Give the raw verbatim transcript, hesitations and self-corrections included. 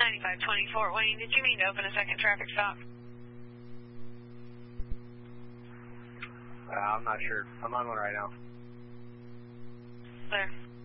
ninety-five twenty, Fort Wayne. Did you mean to open a second traffic stop? Uh, I'm not sure. I'm on one right now. There.